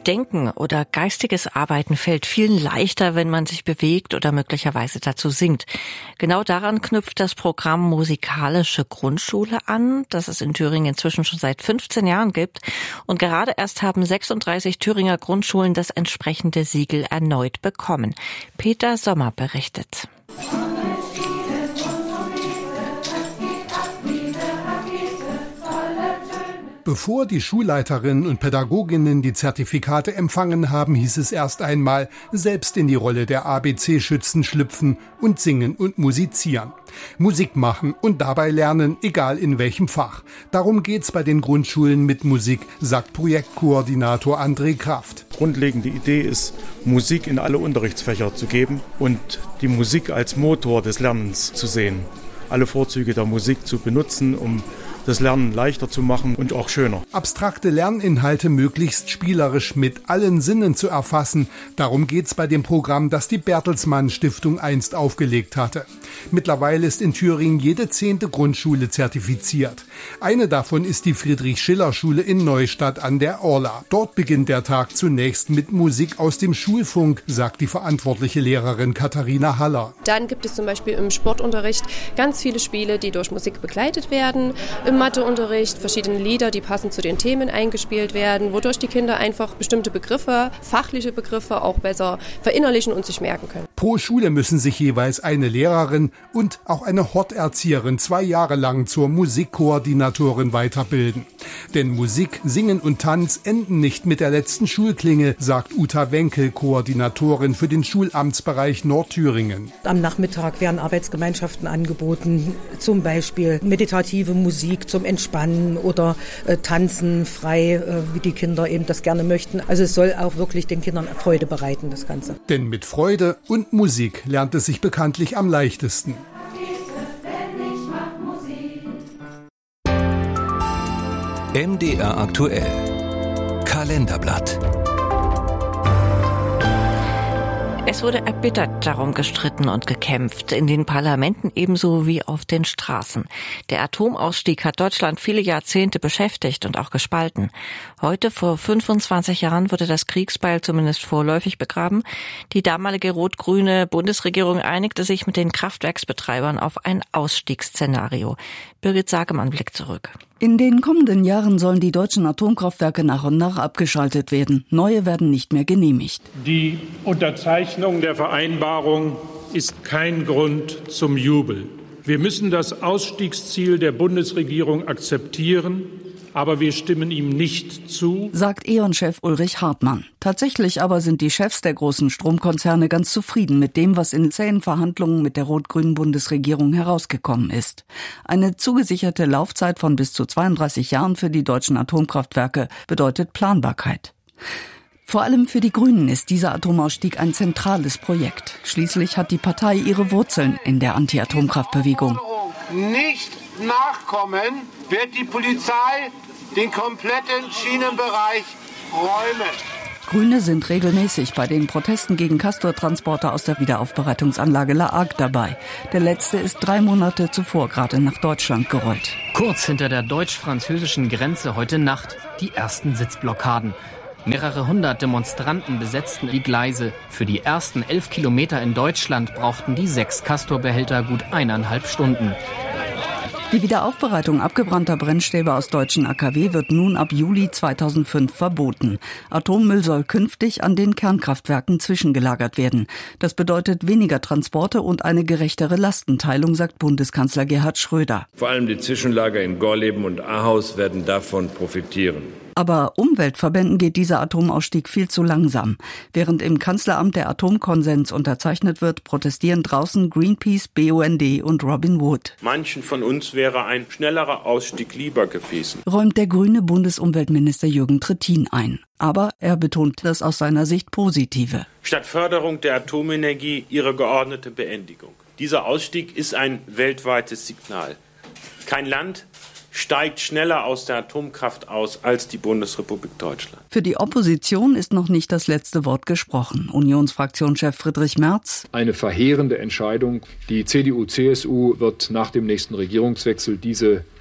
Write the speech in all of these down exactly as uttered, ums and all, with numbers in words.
Denken oder geistiges Arbeiten fällt vielen leichter, wenn man sich bewegt oder möglicherweise dazu singt. Genau daran knüpft das Programm Musikalische Grundschule an, das es in Thüringen inzwischen schon seit fünfzehn Jahren gibt. Und gerade erst haben sechsunddreißig Thüringer Grundschulen das entsprechende Siegel erneut bekommen. Peter Sommer berichtet. Bevor die Schulleiterinnen und Pädagoginnen die Zertifikate empfangen haben, hieß es erst einmal, selbst in die Rolle der A B C-Schützen schlüpfen und singen und musizieren. Musik machen und dabei lernen, egal in welchem Fach. Darum geht's bei den Grundschulen mit Musik, sagt Projektkoordinator André Kraft. Grundlegende Idee ist, Musik in alle Unterrichtsfächer zu geben und die Musik als Motor des Lernens zu sehen. Alle Vorzüge der Musik zu benutzen, um das Lernen leichter zu machen und auch schöner. Abstrakte Lerninhalte möglichst spielerisch mit allen Sinnen zu erfassen. Darum geht's bei dem Programm, das die Bertelsmann Stiftung einst aufgelegt hatte. Mittlerweile ist in Thüringen jede zehnte Grundschule zertifiziert. Eine davon ist die Friedrich-Schiller-Schule in Neustadt an der Orla. Dort beginnt der Tag zunächst mit Musik aus dem Schulfunk, sagt die verantwortliche Lehrerin Katharina Haller. Dann gibt es zum Beispiel im Sportunterricht ganz viele Spiele, die durch Musik begleitet werden. Im Matheunterricht verschiedene Lieder, die passend zu den Themen eingespielt werden, wodurch die Kinder einfach bestimmte Begriffe, fachliche Begriffe auch besser verinnerlichen und sich merken können. Pro Schule müssen sich jeweils eine Lehrerin und auch eine Horterzieherin zwei Jahre lang zur Musikkoordinatorin weiterbilden. Denn Musik, Singen und Tanz enden nicht mit der letzten Schulklingel, sagt Uta Wenkel, Koordinatorin für den Schulamtsbereich Nordthüringen. Am Nachmittag werden Arbeitsgemeinschaften angeboten, zum Beispiel meditative Musik zum Entspannen oder äh, Tanzen frei, äh, wie die Kinder eben das gerne möchten. Also es soll auch wirklich den Kindern Freude bereiten, das Ganze. Denn mit Freude und Musik lernt es sich bekanntlich am leichtesten. M D R aktuell. Kalenderblatt. Es wurde erbittert darum gestritten und gekämpft, in den Parlamenten ebenso wie auf den Straßen. Der Atomausstieg hat Deutschland viele Jahrzehnte beschäftigt und auch gespalten. Heute, vor fünfundzwanzig Jahren, wurde das Kriegsbeil zumindest vorläufig begraben. Die damalige rot-grüne Bundesregierung einigte sich mit den Kraftwerksbetreibern auf ein Ausstiegsszenario. Birgit Sagemann blickt zurück. In den kommenden Jahren sollen die deutschen Atomkraftwerke nach und nach abgeschaltet werden. Neue werden nicht mehr genehmigt. Die Unterzeichnung der Vereinbarung ist kein Grund zum Jubel. Wir müssen das Ausstiegsziel der Bundesregierung akzeptieren, aber wir stimmen ihm nicht zu, sagt E.ON-Chef Ulrich Hartmann. Tatsächlich aber sind die Chefs der großen Stromkonzerne ganz zufrieden mit dem, was in zähen Verhandlungen mit der rot-grünen Bundesregierung herausgekommen ist. Eine zugesicherte Laufzeit von bis zu zweiunddreißig Jahren für die deutschen Atomkraftwerke bedeutet Planbarkeit. Vor allem für die Grünen ist dieser Atomausstieg ein zentrales Projekt. Schließlich hat die Partei ihre Wurzeln in der Anti-Atomkraftbewegung. Nicht nachkommen, wird die Polizei den kompletten Schienenbereich räumen. Grüne sind regelmäßig bei den Protesten gegen Castor-Transporter aus der Wiederaufbereitungsanlage La Hague dabei. Der letzte ist drei Monate zuvor gerade nach Deutschland gerollt. Kurz hinter der deutsch-französischen Grenze heute Nacht die ersten Sitzblockaden. Mehrere hundert Demonstranten besetzten die Gleise. Für die ersten elf Kilometer in Deutschland brauchten die sechs Castor-Behälter gut eineinhalb Stunden. Die Wiederaufbereitung abgebrannter Brennstäbe aus deutschen A K W wird nun ab Juli zweitausendfünf verboten. Atommüll soll künftig an den Kernkraftwerken zwischengelagert werden. Das bedeutet weniger Transporte und eine gerechtere Lastenteilung, sagt Bundeskanzler Gerhard Schröder. Vor allem die Zwischenlager in Gorleben und Ahaus werden davon profitieren. Aber Umweltverbänden geht dieser Atomausstieg viel zu langsam. Während im Kanzleramt der Atomkonsens unterzeichnet wird, protestieren draußen Greenpeace, B U N D und Robin Wood. Manchen von uns wäre ein schnellerer Ausstieg lieber gewesen, räumt der grüne Bundesumweltminister Jürgen Trittin ein. Aber er betont das aus seiner Sicht Positive. Statt Förderung der Atomenergie ihre geordnete Beendigung. Dieser Ausstieg ist ein weltweites Signal. Kein Land steigt schneller aus der Atomkraft aus als die Bundesrepublik Deutschland. Für die Opposition ist noch nicht das letzte Wort gesprochen. Unionsfraktionschef Friedrich Merz: Eine verheerende Entscheidung. Die C D U C S U wird nach dem nächsten Regierungswechsel diese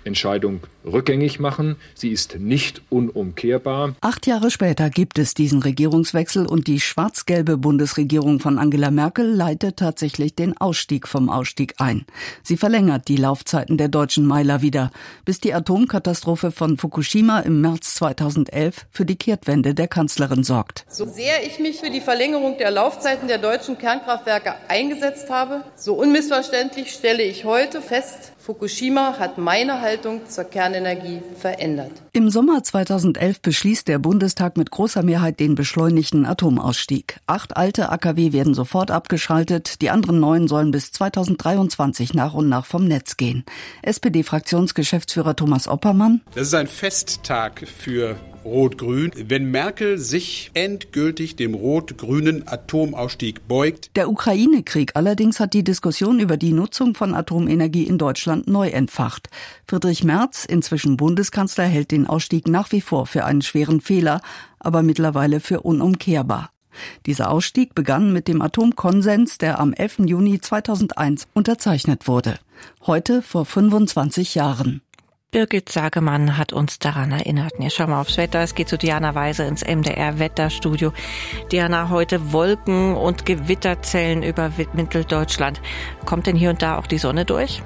Entscheidung rückgängig machen. Sie ist nicht unumkehrbar. Acht Jahre später gibt es diesen Regierungswechsel und die schwarz-gelbe Bundesregierung von Angela Merkel leitet tatsächlich den Ausstieg vom Ausstieg ein. Sie verlängert die Laufzeiten der deutschen Meiler wieder, bis die Atomkatastrophe von Fukushima im März zweitausendelf für die Kehrtwende der Kanzlerin sorgt. So sehr ich mich für die Verlängerung der Laufzeiten der deutschen Kernkraftwerke eingesetzt habe, so unmissverständlich stelle ich heute fest, Fukushima hat meine Haltung zur Kernenergie verändert. Im Sommer zweitausendelf beschließt der Bundestag mit großer Mehrheit den beschleunigten Atomausstieg. Acht alte A K W werden sofort abgeschaltet, die anderen neun sollen bis zweitausenddreiundzwanzig nach und nach vom Netz gehen. S P D-Fraktionsgeschäftsführer Thomas Oppermann. Das ist ein Festtag für Rot-Grün, wenn Merkel sich endgültig dem rot-grünen Atomausstieg beugt. Der Ukraine-Krieg allerdings hat die Diskussion über die Nutzung von Atomenergie in Deutschland neu entfacht. Friedrich Merz, inzwischen Bundeskanzler, hält den Ausstieg nach wie vor für einen schweren Fehler, aber mittlerweile für unumkehrbar. Dieser Ausstieg begann mit dem Atomkonsens, der am elften Juni zweitausendeins unterzeichnet wurde. Heute vor fünfundzwanzig Jahren. Birgit Sagemann hat uns daran erinnert. Jetzt schauen wir aufs Wetter. Es geht zu Diana Weise ins M D R-Wetterstudio. Diana, heute Wolken und Gewitterzellen über Mitteldeutschland. Kommt denn hier und da auch die Sonne durch?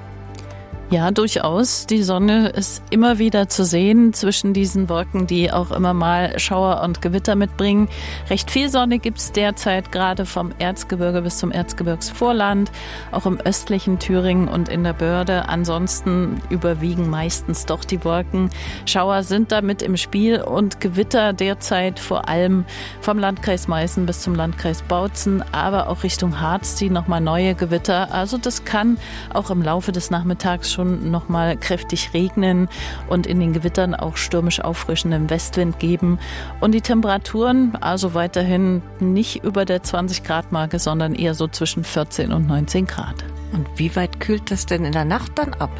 Ja, durchaus. Die Sonne ist immer wieder zu sehen zwischen diesen Wolken, die auch immer mal Schauer und Gewitter mitbringen. Recht viel Sonne gibt's derzeit gerade vom Erzgebirge bis zum Erzgebirgsvorland, auch im östlichen Thüringen und in der Börde. Ansonsten überwiegen meistens doch die Wolken. Schauer sind damit im Spiel und Gewitter derzeit vor allem vom Landkreis Meißen bis zum Landkreis Bautzen, aber auch Richtung Harz ziehen nochmal neue Gewitter. Also das kann auch im Laufe des Nachmittags schon schon noch mal kräftig regnen und in den Gewittern auch stürmisch auffrischenden Westwind geben. Und die Temperaturen also weiterhin nicht über der zwanzig Grad Marke, sondern eher so zwischen vierzehn und neunzehn Grad. Und wie weit kühlt das denn in der Nacht dann ab?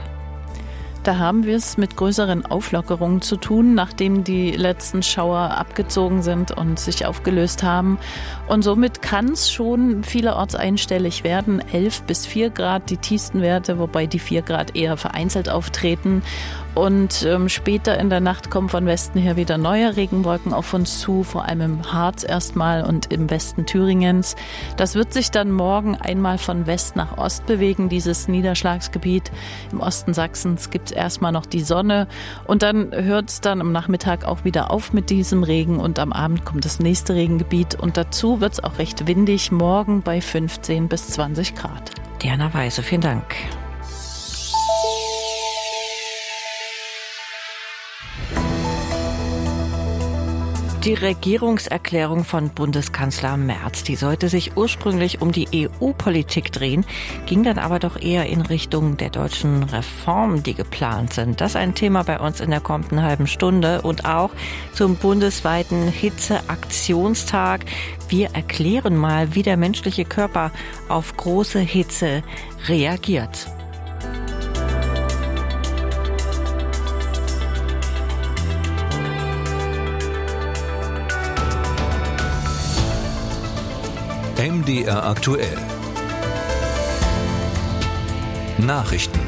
Da haben wir es mit größeren Auflockerungen zu tun, nachdem die letzten Schauer abgezogen sind und sich aufgelöst haben. Und somit kann es schon vielerorts einstellig werden. elf bis vier Grad, die tiefsten Werte, wobei die vier Grad eher vereinzelt auftreten. Und ähm, später in der Nacht kommen von Westen her wieder neue Regenwolken auf uns zu, vor allem im Harz erstmal und im Westen Thüringens. Das wird sich dann morgen einmal von West nach Ost bewegen, dieses Niederschlagsgebiet. Im Osten Sachsens gibt es erstmal noch die Sonne und dann hört es dann am Nachmittag auch wieder auf mit diesem Regen und am Abend kommt das nächste Regengebiet und dazu wird es auch recht windig, morgen bei fünfzehn bis zwanzig Grad. Diana Weise, vielen Dank. Die Regierungserklärung von Bundeskanzler Merz, die sollte sich ursprünglich um die E U-Politik drehen, ging dann aber doch eher in Richtung der deutschen Reformen, die geplant sind. Das ist ein Thema bei uns in der kommenden halben Stunde und auch zum bundesweiten Hitzeaktionstag. Wir erklären mal, wie der menschliche Körper auf große Hitze reagiert. M D R aktuell. Nachrichten.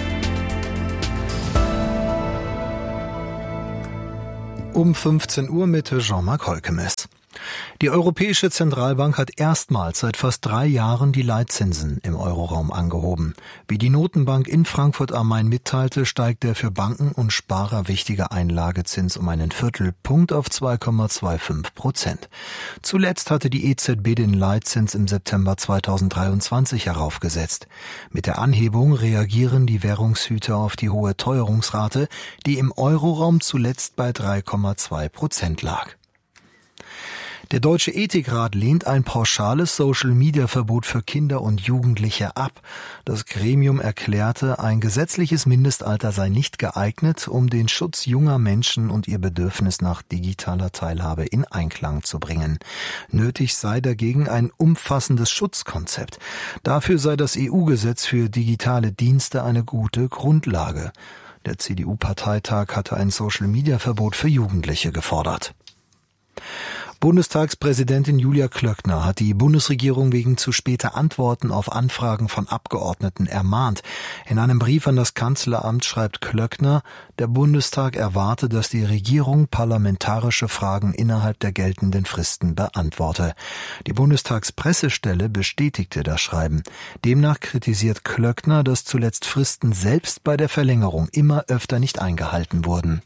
Um fünfzehn Uhr mit Jean-Marc Holkemes. Die Europäische Zentralbank hat erstmals seit fast drei Jahren die Leitzinsen im Euroraum angehoben. Wie die Notenbank in Frankfurt am Main mitteilte, steigt der für Banken und Sparer wichtige Einlagezins um einen Viertelpunkt auf zwei Komma fünfundzwanzig Prozent. Zuletzt hatte die E Z B den Leitzins im September zweitausenddreiundzwanzig heraufgesetzt. Mit der Anhebung reagieren die Währungshüter auf die hohe Teuerungsrate, die im Euroraum zuletzt bei drei Komma zwei Prozent lag. Der Deutsche Ethikrat lehnt ein pauschales Social-Media-Verbot für Kinder und Jugendliche ab. Das Gremium erklärte, ein gesetzliches Mindestalter sei nicht geeignet, um den Schutz junger Menschen und ihr Bedürfnis nach digitaler Teilhabe in Einklang zu bringen. Nötig sei dagegen ein umfassendes Schutzkonzept. Dafür sei das E U-Gesetz für digitale Dienste eine gute Grundlage. Der C D U-Parteitag hatte ein Social-Media-Verbot für Jugendliche gefordert. Bundestagspräsidentin Julia Klöckner hat die Bundesregierung wegen zu später Antworten auf Anfragen von Abgeordneten ermahnt. In einem Brief an das Kanzleramt schreibt Klöckner, der Bundestag erwarte, dass die Regierung parlamentarische Fragen innerhalb der geltenden Fristen beantworte. Die Bundestagspressestelle bestätigte das Schreiben. Demnach kritisiert Klöckner, dass zuletzt Fristen selbst bei der Verlängerung immer öfter nicht eingehalten wurden.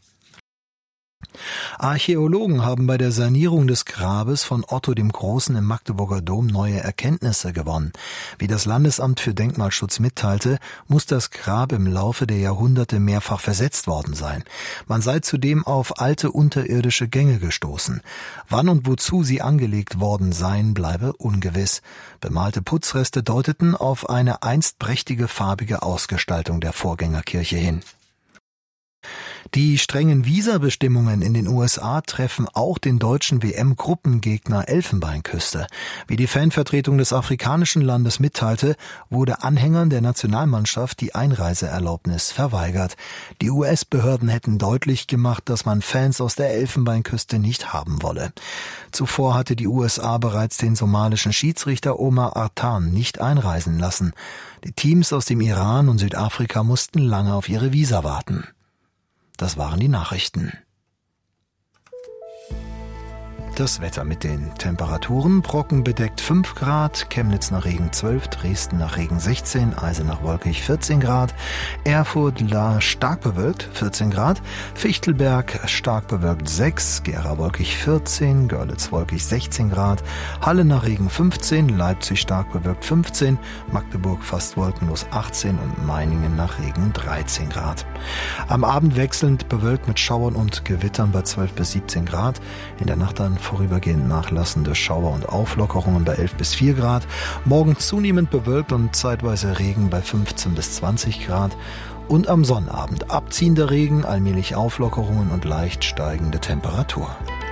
Archäologen haben bei der Sanierung des Grabes von Otto dem Großen im Magdeburger Dom neue Erkenntnisse gewonnen. Wie das Landesamt für Denkmalschutz mitteilte, muss das Grab im Laufe der Jahrhunderte mehrfach versetzt worden sein. Man sei zudem auf alte unterirdische Gänge gestoßen. Wann und wozu sie angelegt worden seien, bleibe ungewiss. Bemalte Putzreste deuteten auf eine einst prächtige farbige Ausgestaltung der Vorgängerkirche hin. Die strengen Visabestimmungen in den U S A treffen auch den deutschen W M-Gruppengegner Elfenbeinküste. Wie die Fanvertretung des afrikanischen Landes mitteilte, wurde Anhängern der Nationalmannschaft die Einreiseerlaubnis verweigert. Die U S-Behörden hätten deutlich gemacht, dass man Fans aus der Elfenbeinküste nicht haben wolle. Zuvor hatte die U S A bereits den somalischen Schiedsrichter Omar Artan nicht einreisen lassen. Die Teams aus dem Iran und Südafrika mussten lange auf ihre Visa warten. Das waren die Nachrichten. Das Wetter mit den Temperaturen: Brocken bedeckt fünf Grad, Chemnitz nach Regen zwölf, Dresden nach Regen sechzehn, Eisenach wolkig vierzehn Grad, Erfurt la stark bewölkt vierzehn Grad, Fichtelberg stark bewölkt sechs, Gera wolkig vierzehn, Görlitz wolkig sechzehn Grad, Halle nach Regen fünfzehn, Leipzig stark bewölkt fünfzehn, Magdeburg fast wolkenlos achtzehn und Meiningen nach Regen dreizehn Grad. Am Abend wechselnd bewölkt mit Schauern und Gewittern bei zwölf bis siebzehn Grad, in der Nacht dann vorübergehend nachlassende Schauer und Auflockerungen bei elf bis vier Grad, morgen zunehmend bewölkt und zeitweise Regen bei fünfzehn bis zwanzig Grad und am Sonnabend abziehender Regen, allmählich Auflockerungen und leicht steigende Temperatur.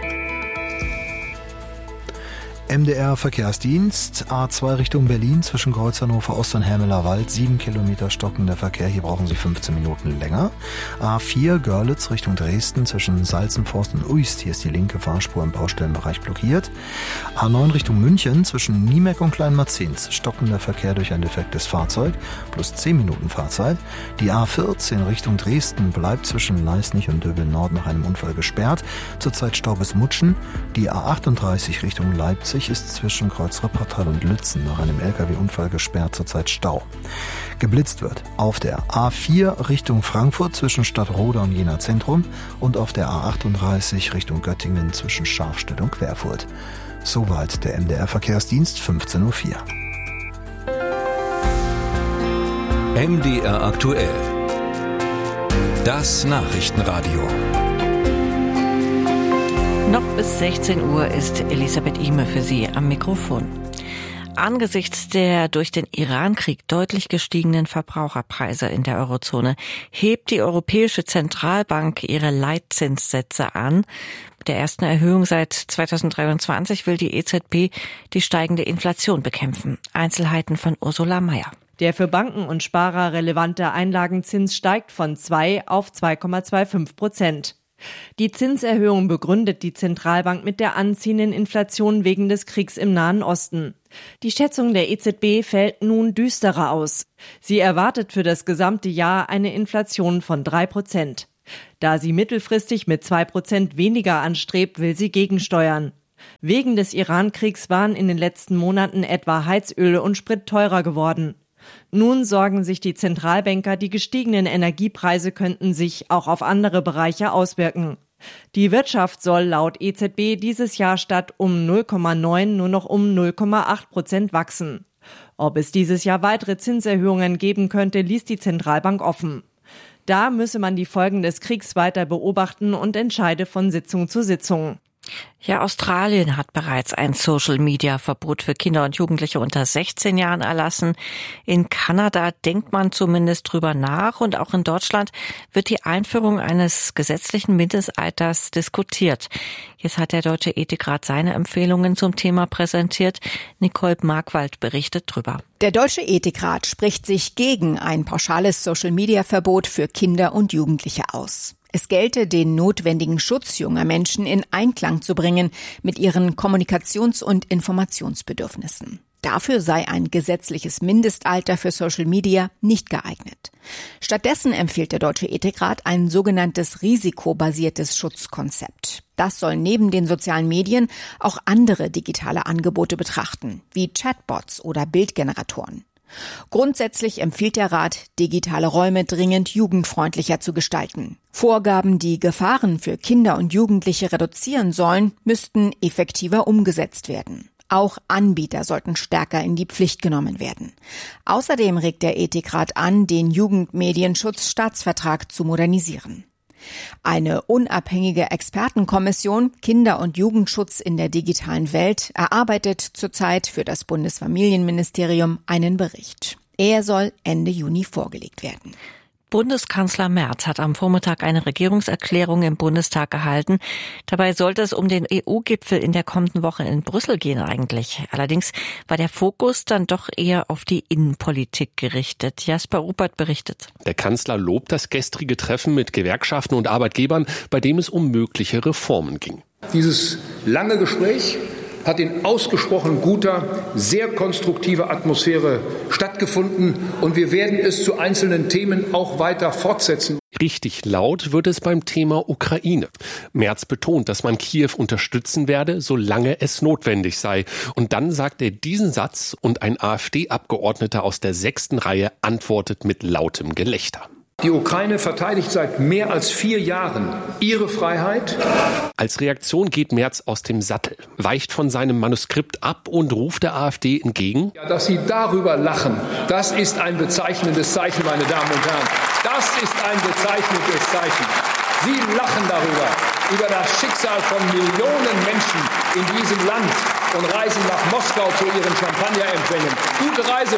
M D R Verkehrsdienst, A zwei Richtung Berlin zwischen Kreuz Hannover Ost und Helmeler Wald, sieben Kilometer stockender Verkehr, hier brauchen Sie fünfzehn Minuten länger. A vier Görlitz Richtung Dresden zwischen Salzenforst und Uist, hier ist die linke Fahrspur im Baustellenbereich blockiert. A neun Richtung München zwischen Niemeck und Kleinmarzens, stockender Verkehr durch ein defektes Fahrzeug, plus zehn Minuten Fahrzeit. Die A vierzehn Richtung Dresden bleibt zwischen Leisnig und Döbel Nord nach einem Unfall gesperrt, zurzeit Stau bis Mutschen. Die A achtunddreißig Richtung Leipzig ist zwischen Kreuz Reppertal und Lützen nach einem L K W-Unfall gesperrt, zurzeit Stau. Geblitzt wird auf der A vier Richtung Frankfurt zwischen Stadtroda und Jena Zentrum und auf der A achtunddreißig Richtung Göttingen zwischen Scharfstedt und Querfurt. Soweit der M D R Verkehrsdienst, fünfzehn Uhr vier. M D R aktuell. Das Nachrichtenradio. Noch bis sechzehn Uhr ist Elisabeth Ihme für Sie am Mikrofon. Angesichts der durch den Iran-Krieg deutlich gestiegenen Verbraucherpreise in der Eurozone hebt die Europäische Zentralbank ihre Leitzinssätze an. Mit der ersten Erhöhung seit zweitausenddreiundzwanzig will die E Z B die steigende Inflation bekämpfen. Einzelheiten von Ursula Mayer. Der für Banken und Sparer relevante Einlagenzins steigt von zwei auf zwei Komma fünfundzwanzig Prozent. Die Zinserhöhung begründet die Zentralbank mit der anziehenden Inflation wegen des Kriegs im Nahen Osten. Die Schätzung der E Z B fällt nun düsterer aus. Sie erwartet für das gesamte Jahr eine Inflation von drei Prozent. Da sie mittelfristig mit zwei Prozent weniger anstrebt, will sie gegensteuern. Wegen des Iran-Kriegs waren in den letzten Monaten etwa Heizöl und Sprit teurer geworden. Nun sorgen sich die Zentralbanker, die gestiegenen Energiepreise könnten sich auch auf andere Bereiche auswirken. Die Wirtschaft soll laut E Z B dieses Jahr statt um null Komma neun nur noch um null Komma acht Prozent wachsen. Ob es dieses Jahr weitere Zinserhöhungen geben könnte, ließ die Zentralbank offen. Da müsse man die Folgen des Kriegs weiter beobachten und entscheide von Sitzung zu Sitzung. Ja, Australien hat bereits ein Social-Media-Verbot für Kinder und Jugendliche unter sechzehn Jahren erlassen. In Kanada denkt man zumindest drüber nach und auch in Deutschland wird die Einführung eines gesetzlichen Mindestalters diskutiert. Jetzt hat der Deutsche Ethikrat seine Empfehlungen zum Thema präsentiert. Nicole Markwald berichtet drüber. Der Deutsche Ethikrat spricht sich gegen ein pauschales Social-Media-Verbot für Kinder und Jugendliche aus. Es gelte, den notwendigen Schutz junger Menschen in Einklang zu bringen mit ihren Kommunikations- und Informationsbedürfnissen. Dafür sei ein gesetzliches Mindestalter für Social Media nicht geeignet. Stattdessen empfiehlt der Deutsche Ethikrat ein sogenanntes risikobasiertes Schutzkonzept. Das soll neben den sozialen Medien auch andere digitale Angebote betrachten, wie Chatbots oder Bildgeneratoren. Grundsätzlich empfiehlt der Rat, digitale Räume dringend jugendfreundlicher zu gestalten. Vorgaben, die Gefahren für Kinder und Jugendliche reduzieren sollen, müssten effektiver umgesetzt werden. Auch Anbieter sollten stärker in die Pflicht genommen werden. Außerdem regt der Ethikrat an, den Jugendmedienschutzstaatsvertrag zu modernisieren. Eine unabhängige Expertenkommission Kinder- und Jugendschutz in der digitalen Welt erarbeitet zurzeit für das Bundesfamilienministerium einen Bericht. Er soll Ende Juni vorgelegt werden. Bundeskanzler Merz hat am Vormittag eine Regierungserklärung im Bundestag gehalten. Dabei sollte es um den E U-Gipfel in der kommenden Woche in Brüssel gehen eigentlich. Allerdings war der Fokus dann doch eher auf die Innenpolitik gerichtet. Jasper Ruppert berichtet. Der Kanzler lobt das gestrige Treffen mit Gewerkschaften und Arbeitgebern, bei dem es um mögliche Reformen ging. Dieses lange Gespräch hat in ausgesprochen guter, sehr konstruktiver Atmosphäre stattgefunden und wir werden es zu einzelnen Themen auch weiter fortsetzen. Richtig laut wird es beim Thema Ukraine. Merz betont, dass man Kiew unterstützen werde, solange es notwendig sei. Und dann sagt er diesen Satz und ein AfD-Abgeordneter aus der sechsten Reihe antwortet mit lautem Gelächter. Die Ukraine verteidigt seit mehr als vier Jahren ihre Freiheit. Als Reaktion geht Merz aus dem Sattel, weicht von seinem Manuskript ab und ruft der AfD entgegen: Ja, dass Sie darüber lachen, das ist ein bezeichnendes Zeichen, meine Damen und Herren. Das ist ein bezeichnendes Zeichen. Sie lachen darüber, über das Schicksal von Millionen Menschen in diesem Land und reisen nach Moskau zu ihren Champagnerempfängen. Gute Reise!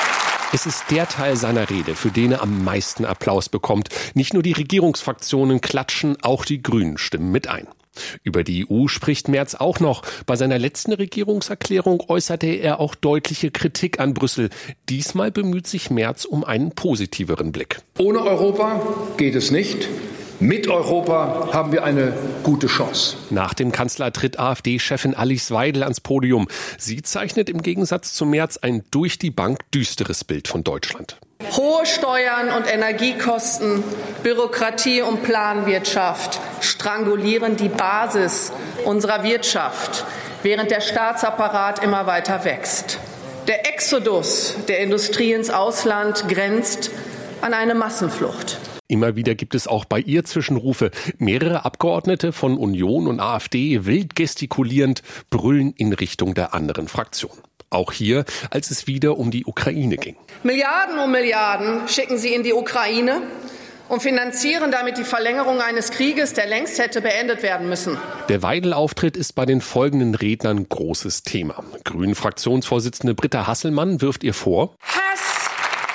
Es ist der Teil seiner Rede, für den er am meisten Applaus bekommt. Nicht nur die Regierungsfraktionen klatschen, auch die Grünen stimmen mit ein. Über die E U spricht Merz auch noch. Bei seiner letzten Regierungserklärung äußerte er auch deutliche Kritik an Brüssel. Diesmal bemüht sich Merz um einen positiveren Blick. Ohne Europa geht es nicht. Mit Europa haben wir eine gute Chance. Nach dem Kanzler tritt AfD-Chefin Alice Weidel ans Podium. Sie zeichnet im Gegensatz zu Merz ein durch die Bank düsteres Bild von Deutschland. Hohe Steuern und Energiekosten, Bürokratie und Planwirtschaft strangulieren die Basis unserer Wirtschaft, während der Staatsapparat immer weiter wächst. Der Exodus der Industrie ins Ausland grenzt an eine Massenflucht. Immer wieder gibt es auch bei ihr Zwischenrufe. Mehrere Abgeordnete von Union und AfD, wild gestikulierend, brüllen in Richtung der anderen Fraktion. Auch hier, als es wieder um die Ukraine ging. Milliarden um Milliarden schicken sie in die Ukraine und finanzieren damit die Verlängerung eines Krieges, der längst hätte beendet werden müssen. Der Weidel-Auftritt ist bei den folgenden Rednern großes Thema. Grünen-Fraktionsvorsitzende Britta Hasselmann wirft ihr vor: Hass,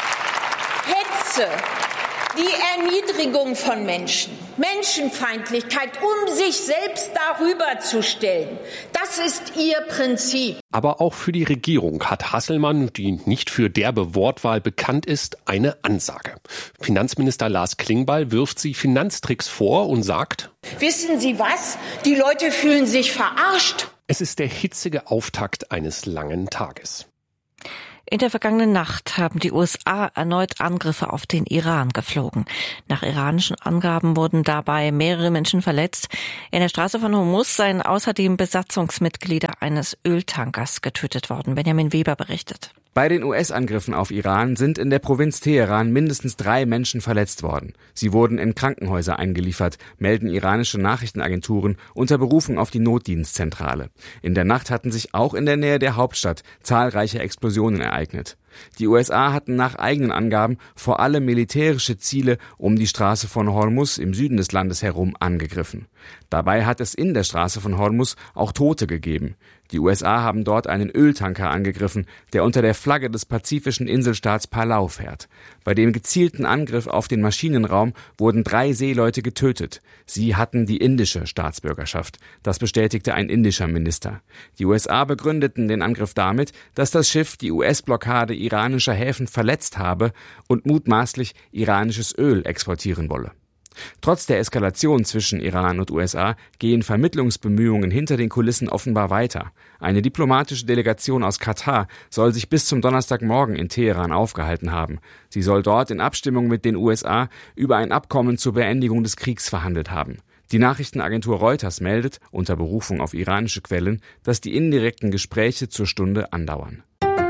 Hetze, die Erniedrigung von Menschen, Menschenfeindlichkeit, um sich selbst darüber zu stellen. Das ist ihr Prinzip. Aber auch für die Regierung hat Hasselmann, die nicht für derbe Wortwahl bekannt ist, eine Ansage. Finanzminister Lars Klingbeil wirft sie Finanztricks vor und sagt: Wissen Sie was? Die Leute fühlen sich verarscht. Es ist der hitzige Auftakt eines langen Tages. In der vergangenen Nacht haben die U S A erneut Angriffe auf den Iran geflogen. Nach iranischen Angaben wurden dabei mehrere Menschen verletzt. In der Straße von Hormuz seien außerdem Besatzungsmitglieder eines Öltankers getötet worden. Benjamin Weber berichtet. Bei den U S-Angriffen auf Iran sind in der Provinz Teheran mindestens drei Menschen verletzt worden. Sie wurden in Krankenhäuser eingeliefert, melden iranische Nachrichtenagenturen unter Berufung auf die Notdienstzentrale. In der Nacht hatten sich auch in der Nähe der Hauptstadt zahlreiche Explosionen ereignet. Die U S A hatten nach eigenen Angaben vor allem militärische Ziele um die Straße von Hormuz im Süden des Landes herum angegriffen. Dabei hat es in der Straße von Hormuz auch Tote gegeben. Die U S A haben dort einen Öltanker angegriffen, der unter der Flagge des pazifischen Inselstaats Palau fährt. Bei dem gezielten Angriff auf den Maschinenraum wurden drei Seeleute getötet. Sie hatten die indische Staatsbürgerschaft. Das bestätigte ein indischer Minister. Die U S A begründeten den Angriff damit, dass das Schiff die U S-Blockade iranischer Häfen verletzt habe und mutmaßlich iranisches Öl exportieren wolle. Trotz der Eskalation zwischen Iran und U S A gehen Vermittlungsbemühungen hinter den Kulissen offenbar weiter. Eine diplomatische Delegation aus Katar soll sich bis zum Donnerstagmorgen in Teheran aufgehalten haben. Sie soll dort in Abstimmung mit den U S A über ein Abkommen zur Beendigung des Kriegs verhandelt haben. Die Nachrichtenagentur Reuters meldet, unter Berufung auf iranische Quellen, dass die indirekten Gespräche zur Stunde andauern.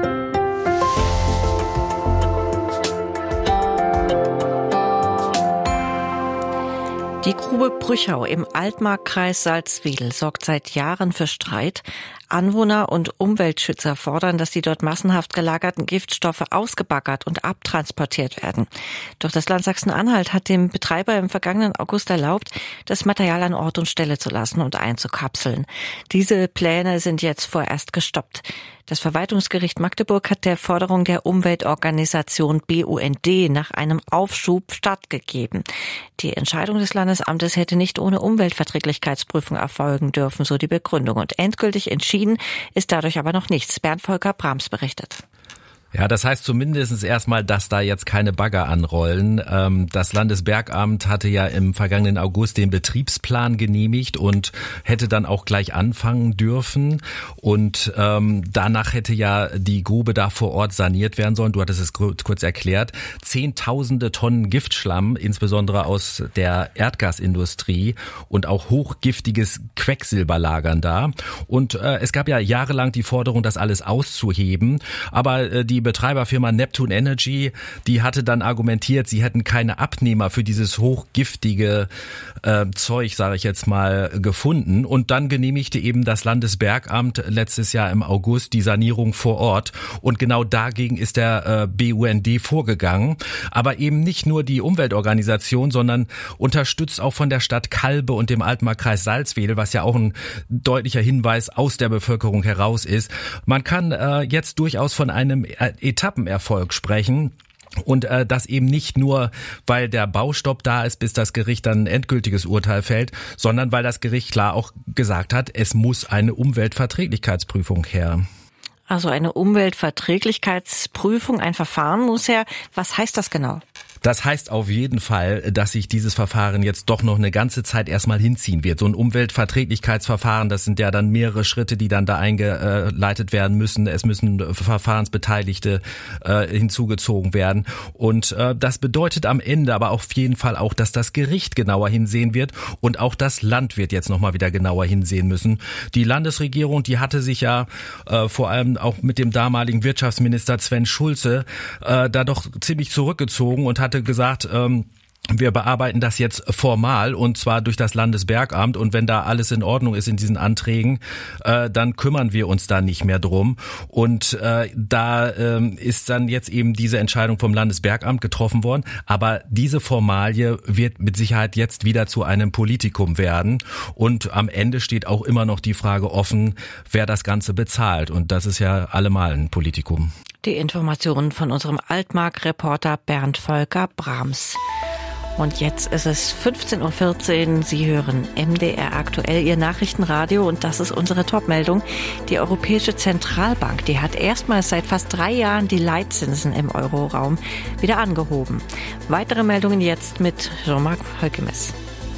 Die Grube Brüchau im Altmarkkreis Salzwedel sorgt seit Jahren für Streit. Anwohner und Umweltschützer fordern, dass die dort massenhaft gelagerten Giftstoffe ausgebaggert und abtransportiert werden. Doch das Land Sachsen-Anhalt hat dem Betreiber im vergangenen August erlaubt, das Material an Ort und Stelle zu lassen und einzukapseln. Diese Pläne sind jetzt vorerst gestoppt. Das Verwaltungsgericht Magdeburg hat der Forderung der Umweltorganisation B U N D nach einem Aufschub stattgegeben. Die Entscheidung des Landesamtes hätte nicht ohne Umweltverträglichkeitsprüfung erfolgen dürfen, so die Begründung. Und endgültig entschieden ist dadurch aber noch nichts. Bernd Volker Brahms berichtet. Ja, das heißt zumindest erstmal, dass da jetzt keine Bagger anrollen. Das Landesbergamt hatte ja im vergangenen August den Betriebsplan genehmigt und hätte dann auch gleich anfangen dürfen. Und ähm, danach hätte ja die Grube da vor Ort saniert werden sollen. Du hattest es kurz erklärt. Zehntausende Tonnen Giftschlamm, insbesondere aus der Erdgasindustrie und auch hochgiftiges Quecksilber lagern da. Und äh, es gab ja jahrelang die Forderung, das alles auszuheben. Aber äh, die Die Betreiberfirma Neptune Energy, die hatte dann argumentiert, sie hätten keine Abnehmer für dieses hochgiftige äh, Zeug, sage ich jetzt mal, gefunden. Und dann genehmigte eben das Landesbergamt letztes Jahr im August die Sanierung vor Ort. Und genau dagegen ist der äh, B U N D vorgegangen. Aber eben nicht nur die Umweltorganisation, sondern unterstützt auch von der Stadt Kalbe und dem Altmarkkreis Salzwedel, was ja auch ein deutlicher Hinweis aus der Bevölkerung heraus ist. Man kann äh, jetzt durchaus von einem Etappenerfolg sprechen. Und äh, das eben nicht nur, weil der Baustopp da ist, bis das Gericht dann ein endgültiges Urteil fällt, sondern weil das Gericht klar auch gesagt hat, es muss eine Umweltverträglichkeitsprüfung her. Also eine Umweltverträglichkeitsprüfung, ein Verfahren muss her. Was heißt das genau? Das heißt auf jeden Fall, dass sich dieses Verfahren jetzt doch noch eine ganze Zeit erstmal hinziehen wird. So ein Umweltverträglichkeitsverfahren, das sind ja dann mehrere Schritte, die dann da eingeleitet werden müssen. Es müssen Verfahrensbeteiligte äh, hinzugezogen werden. Und äh, das bedeutet am Ende aber auf jeden Fall auch, dass das Gericht genauer hinsehen wird und auch das Land wird jetzt nochmal wieder genauer hinsehen müssen. Die Landesregierung, die hatte sich ja äh, vor allem auch mit dem damaligen Wirtschaftsminister Sven Schulze äh, da doch ziemlich zurückgezogen und hat hatte gesagt, ähm, wir bearbeiten das jetzt formal und zwar durch das Landesbergamt und wenn da alles in Ordnung ist in diesen Anträgen, äh, dann kümmern wir uns da nicht mehr drum und äh, da äh, ist dann jetzt eben diese Entscheidung vom Landesbergamt getroffen worden, aber diese Formalie wird mit Sicherheit jetzt wieder zu einem Politikum werden und am Ende steht auch immer noch die Frage offen, wer das Ganze bezahlt und das ist ja allemal ein Politikum. Die Informationen von unserem Altmark-Reporter Bernd Volker Brahms. Und jetzt ist es fünfzehn Uhr vierzehn. Sie hören M D R aktuell, Ihr Nachrichtenradio. Und das ist unsere Topmeldung. Die Europäische Zentralbank, die hat erstmals seit fast drei Jahren die Leitzinsen im Euroraum wieder angehoben. Weitere Meldungen jetzt mit Jean-Marc Holkemes.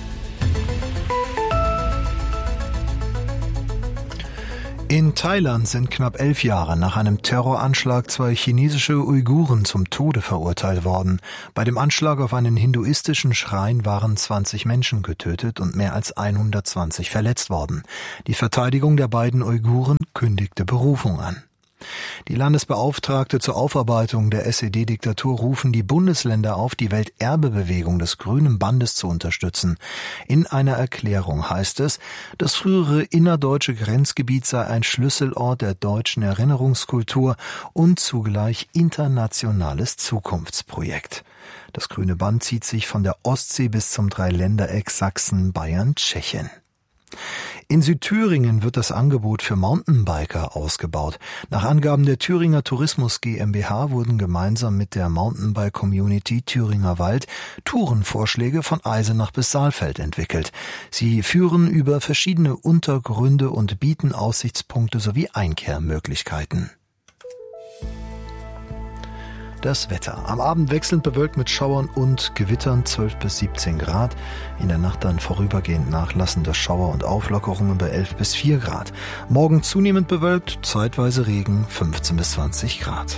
In Thailand sind knapp elf Jahre nach einem Terroranschlag zwei chinesische Uiguren zum Tode verurteilt worden. Bei dem Anschlag auf einen hinduistischen Schrein waren zwanzig Menschen getötet und mehr als hundertzwanzig verletzt worden. Die Verteidigung der beiden Uiguren kündigte Berufung an. Die Landesbeauftragte zur Aufarbeitung der S E D-Diktatur rufen die Bundesländer auf, die Welterbebewegung des Grünen Bandes zu unterstützen. In einer Erklärung heißt es, das frühere innerdeutsche Grenzgebiet sei ein Schlüsselort der deutschen Erinnerungskultur und zugleich internationales Zukunftsprojekt. Das Grüne Band zieht sich von der Ostsee bis zum Dreiländereck Sachsen, Bayern, Tschechien. In Südthüringen wird das Angebot für Mountainbiker ausgebaut. Nach Angaben der Thüringer Tourismus GmbH wurden gemeinsam mit der Mountainbike-Community Thüringer Wald Tourenvorschläge von Eisenach bis Saalfeld entwickelt. Sie führen über verschiedene Untergründe und bieten Aussichtspunkte sowie Einkehrmöglichkeiten. Das Wetter. Am Abend wechselnd bewölkt mit Schauern und Gewittern zwölf bis siebzehn Grad. In der Nacht dann vorübergehend nachlassende Schauer und Auflockerungen bei elf bis vier Grad. Morgen zunehmend bewölkt, zeitweise Regen fünfzehn bis zwanzig Grad.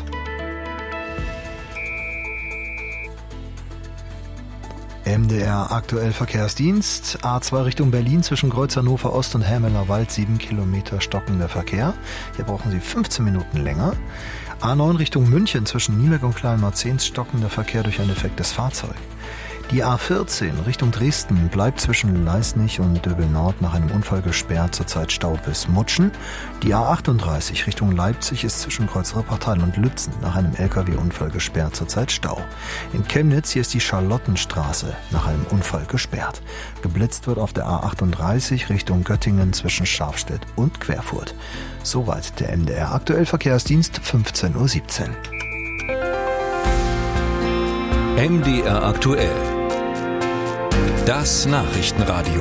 M D R aktuell Verkehrsdienst. A zwei Richtung Berlin zwischen Kreuz Hannover Ost und Helmeler Wald, sieben Kilometer stockender Verkehr. Hier brauchen Sie fünfzehn Minuten länger. A neun Richtung München zwischen Nieberg und Kleinmarzehns stockender Verkehr durch ein defektes Fahrzeug. Die A vierzehn Richtung Dresden bleibt zwischen Leisnig und Döbel Nord nach einem Unfall gesperrt, zurzeit Stau bis Mutschen. Die A achtunddreißig Richtung Leipzig ist zwischen Kreuz Reppartal und Lützen nach einem L K W-Unfall gesperrt, zurzeit Stau. In Chemnitz hier ist die Charlottenstraße nach einem Unfall gesperrt. Geblitzt wird auf der A achtunddreißig Richtung Göttingen zwischen Scharfstedt und Querfurt. Soweit der M D R aktuell Verkehrsdienst, fünfzehn Uhr siebzehn. M D R aktuell. Das Nachrichtenradio.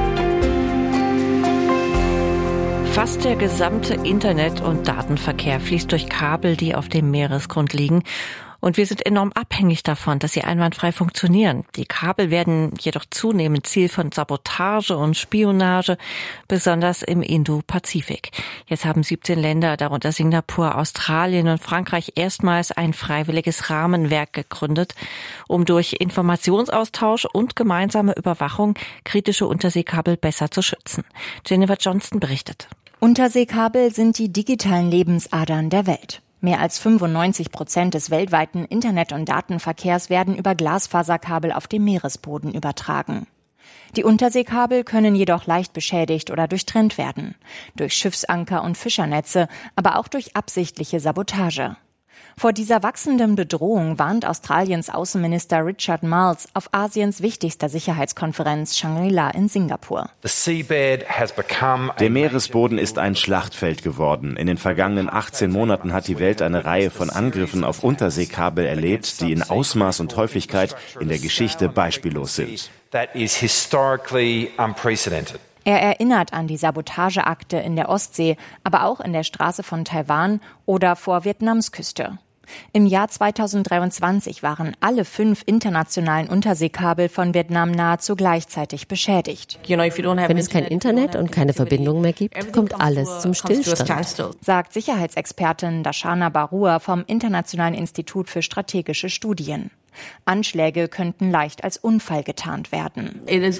Fast der gesamte Internet- und Datenverkehr fließt durch Kabel, die auf dem Meeresgrund liegen. Und wir sind enorm abhängig davon, dass sie einwandfrei funktionieren. Die Kabel werden jedoch zunehmend Ziel von Sabotage und Spionage, besonders im Indo-Pazifik. Jetzt haben siebzehn Länder, darunter Singapur, Australien und Frankreich, erstmals ein freiwilliges Rahmenwerk gegründet, um durch Informationsaustausch und gemeinsame Überwachung kritische Unterseekabel besser zu schützen. Jennifer Johnston berichtet. Unterseekabel sind die digitalen Lebensadern der Welt. Mehr als fünfundneunzig Prozent des weltweiten Internet- und Datenverkehrs werden über Glasfaserkabel auf dem Meeresboden übertragen. Die Unterseekabel können jedoch leicht beschädigt oder durchtrennt werden. Durch Schiffsanker und Fischernetze, aber auch durch absichtliche Sabotage. Vor dieser wachsenden Bedrohung warnt Australiens Außenminister Richard Marles auf Asiens wichtigster Sicherheitskonferenz Shangri-La in Singapur. Der Meeresboden ist ein Schlachtfeld geworden. In den vergangenen achtzehn Monaten hat die Welt eine Reihe von Angriffen auf Unterseekabel erlebt, die in Ausmaß und Häufigkeit in der Geschichte beispiellos sind. Er erinnert an die Sabotageakte in der Ostsee, aber auch in der Straße von Taiwan oder vor Vietnams Küste. Im Jahr zweitausenddreiundzwanzig waren alle fünf internationalen Unterseekabel von Vietnam nahezu gleichzeitig beschädigt. Wenn es kein Internet und keine Verbindung mehr gibt, kommt alles zum Stillstand, sagt Sicherheitsexpertin Darshana Barua vom Internationalen Institut für strategische Studien. Anschläge könnten leicht als Unfall getarnt werden. Es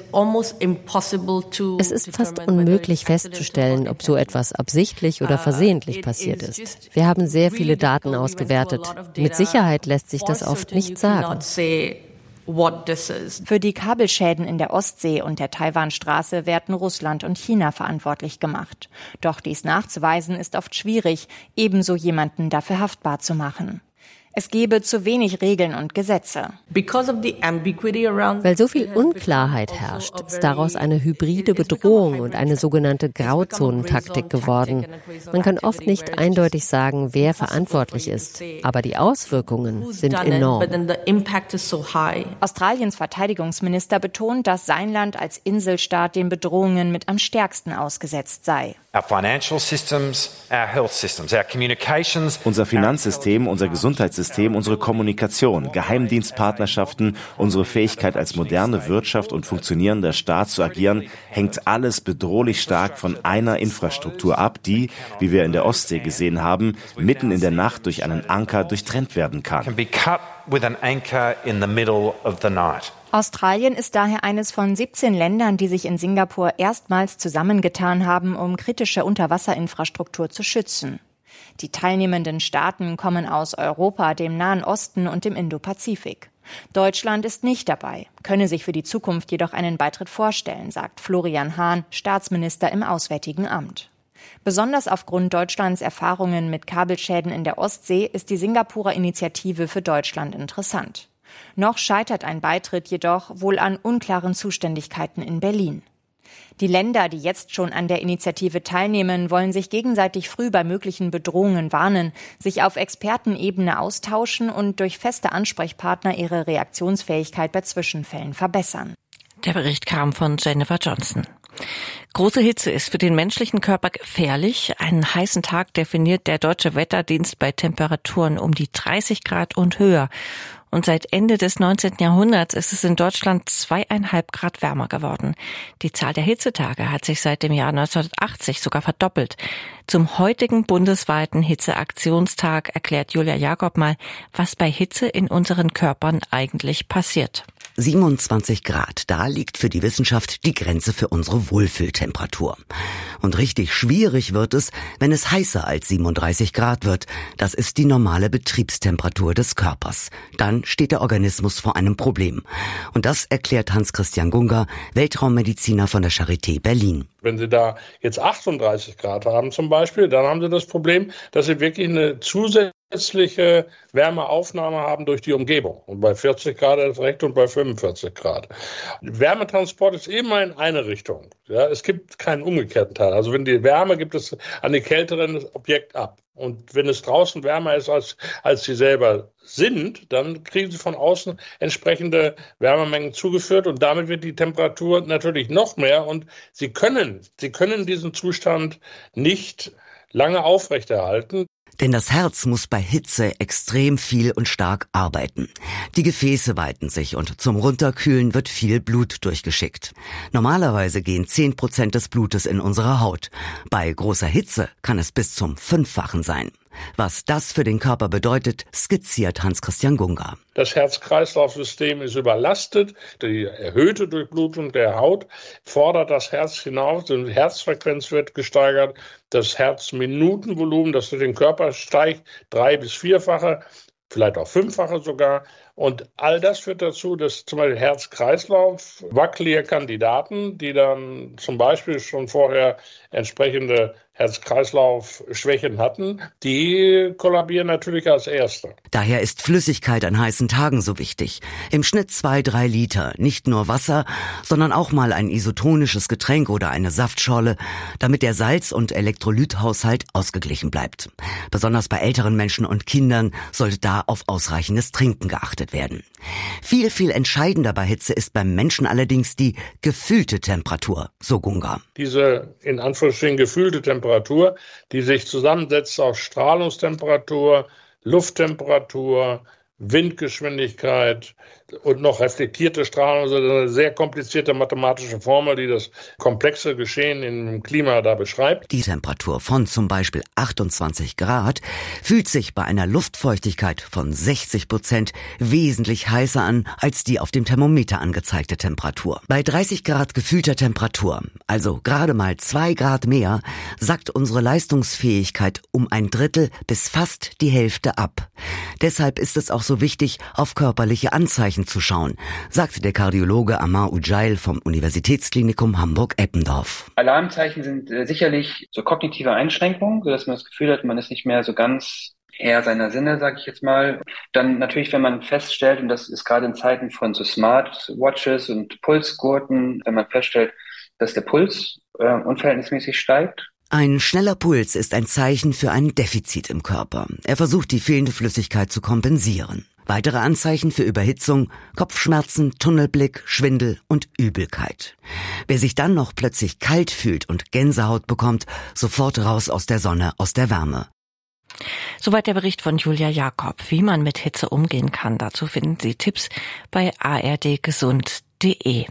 ist fast unmöglich festzustellen, ob so etwas absichtlich oder versehentlich passiert ist. Wir haben sehr viele Daten ausgewertet. Mit Sicherheit lässt sich das oft nicht sagen. Für die Kabelschäden in der Ostsee und der Taiwanstraße werden Russland und China verantwortlich gemacht. Doch dies nachzuweisen ist oft schwierig, ebenso jemanden dafür haftbar zu machen. Es gebe zu wenig Regeln und Gesetze. Weil so viel Unklarheit herrscht, ist daraus eine hybride Bedrohung und eine sogenannte Grauzonentaktik geworden. Man kann oft nicht eindeutig sagen, wer verantwortlich ist, aber die Auswirkungen sind enorm. Australiens Verteidigungsminister betont, dass sein Land als Inselstaat den Bedrohungen mit am stärksten ausgesetzt sei. Unser Finanzsystem, unser Gesundheitssystem, unsere Kommunikation, Geheimdienstpartnerschaften, unsere Fähigkeit als moderne Wirtschaft und funktionierender Staat zu agieren, hängt alles bedrohlich stark von einer Infrastruktur ab, die, wie wir in der Ostsee gesehen haben, mitten in der Nacht durch einen Anker durchtrennt werden kann. Australien ist daher eines von siebzehn Ländern, die sich in Singapur erstmals zusammengetan haben, um kritische Unterwasserinfrastruktur zu schützen. Die teilnehmenden Staaten kommen aus Europa, dem Nahen Osten und dem Indo-Pazifik. Deutschland ist nicht dabei, könne sich für die Zukunft jedoch einen Beitritt vorstellen, sagt Florian Hahn, Staatsminister im Auswärtigen Amt. Besonders aufgrund Deutschlands Erfahrungen mit Kabelschäden in der Ostsee ist die Singapurer Initiative für Deutschland interessant. Noch scheitert ein Beitritt jedoch wohl an unklaren Zuständigkeiten in Berlin. Die Länder, die jetzt schon an der Initiative teilnehmen, wollen sich gegenseitig früh bei möglichen Bedrohungen warnen, sich auf Expertenebene austauschen und durch feste Ansprechpartner ihre Reaktionsfähigkeit bei Zwischenfällen verbessern. Der Bericht kam von Jennifer Johnson. Große Hitze ist für den menschlichen Körper gefährlich. Einen heißen Tag definiert der Deutsche Wetterdienst bei Temperaturen um die dreißig Grad und höher. Und seit Ende des neunzehnten Jahrhunderts ist es in Deutschland zweieinhalb Grad wärmer geworden. Die Zahl der Hitzetage hat sich seit dem Jahr neunzehnhundertachtzig sogar verdoppelt. Zum heutigen bundesweiten Hitzeaktionstag erklärt Julia Jakob mal, was bei Hitze in unseren Körpern eigentlich passiert. siebenundzwanzig Grad, da liegt für die Wissenschaft die Grenze für unsere Wohlfühltemperatur. Und richtig schwierig wird es, wenn es heißer als siebenunddreißig Grad wird. Das ist die normale Betriebstemperatur des Körpers. Dann steht der Organismus vor einem Problem. Und das erklärt Hans-Christian Gunga, Weltraummediziner von der Charité Berlin. Wenn Sie da jetzt achtunddreißig Grad haben zum Beispiel, dann haben Sie das Problem, dass Sie wirklich eine zusätzliche Wärmeaufnahme haben durch die Umgebung. Und bei vierzig Grad erst recht und bei fünfundvierzig Grad. Wärmetransport ist immer in eine Richtung. Ja, es gibt keinen umgekehrten Teil. Also wenn die Wärme gibt es an die kälteren Objekt ab. Und wenn es draußen wärmer ist, als, als sie selber sind, dann kriegen sie von außen entsprechende Wärmemengen zugeführt und damit wird die Temperatur natürlich noch mehr und sie können, sie können diesen Zustand nicht lange aufrechterhalten. Denn das Herz muss bei Hitze extrem viel und stark arbeiten. Die Gefäße weiten sich und zum Runterkühlen wird viel Blut durchgeschickt. Normalerweise gehen zehn Prozent des Blutes in unsere Haut. Bei großer Hitze kann es bis zum Fünffachen sein. Was das für den Körper bedeutet, skizziert Hans-Christian Gunga. Das Herz-Kreislauf-System ist überlastet. Die erhöhte Durchblutung der Haut fordert das Herz hinaus. Die Herzfrequenz wird gesteigert. Das Herzminutenvolumen, das durch den Körper steigt, drei- bis vierfache, vielleicht auch fünffache sogar. Und all das führt dazu, dass zum Beispiel Herz-Kreislauf, wackelige Kandidaten, die dann zum Beispiel schon vorher entsprechende Herz-Kreislauf-Schwächen hatten, die kollabieren natürlich als Erste. Daher ist Flüssigkeit an heißen Tagen so wichtig. Im Schnitt zwei, drei Liter. Nicht nur Wasser, sondern auch mal ein isotonisches Getränk oder eine Saftschorle, damit der Salz- und Elektrolythaushalt ausgeglichen bleibt. Besonders bei älteren Menschen und Kindern sollte da auf ausreichendes Trinken geachtet werden. Viel, viel entscheidender bei Hitze ist beim Menschen allerdings die gefühlte Temperatur, so Gunga. Diese in Anführungsstrichen gefühlte Temperatur, die sich zusammensetzt aus Strahlungstemperatur, Lufttemperatur, Windgeschwindigkeit und noch reflektierte Strahlung, also eine sehr komplizierte mathematische Formel, die das komplexe Geschehen im Klima da beschreibt. Die Temperatur von zum Beispiel achtundzwanzig Grad fühlt sich bei einer Luftfeuchtigkeit von sechzig Prozent wesentlich heißer an als die auf dem Thermometer angezeigte Temperatur. Bei dreißig Grad gefühlter Temperatur, also gerade mal zwei Grad mehr, sackt unsere Leistungsfähigkeit um ein Drittel bis fast die Hälfte ab. Deshalb ist es auch so wichtig, auf körperliche Anzeichen zu schauen, sagte der Kardiologe Amar Ujail vom Universitätsklinikum Hamburg-Eppendorf. Alarmzeichen sind äh, sicherlich so kognitive Einschränkungen, sodass man das Gefühl hat, man ist nicht mehr so ganz Herr seiner Sinne, sage ich jetzt mal. Dann natürlich, wenn man feststellt, und das ist gerade in Zeiten von so Smartwatches und Pulsgurten, wenn man feststellt, dass der Puls äh, unverhältnismäßig steigt. Ein schneller Puls ist ein Zeichen für ein Defizit im Körper. Er versucht, die fehlende Flüssigkeit zu kompensieren. Weitere Anzeichen für Überhitzung, Kopfschmerzen, Tunnelblick, Schwindel und Übelkeit. Wer sich dann noch plötzlich kalt fühlt und Gänsehaut bekommt, sofort raus aus der Sonne, aus der Wärme. Soweit der Bericht von Julia Jakob. Wie man mit Hitze umgehen kann, dazu finden Sie Tipps bei a r d gesund punkt d e.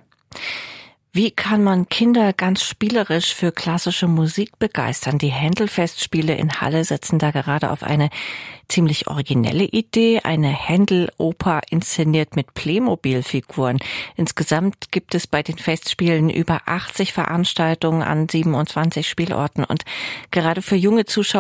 Wie kann man Kinder ganz spielerisch für klassische Musik begeistern? Die Händel-Festspiele in Halle setzen da gerade auf eine ziemlich originelle Idee. Eine Händel-Oper inszeniert mit Playmobil-Figuren. Insgesamt gibt es bei den Festspielen über achtzig Veranstaltungen an siebenundzwanzig Spielorten. Und gerade für junge Zuschauer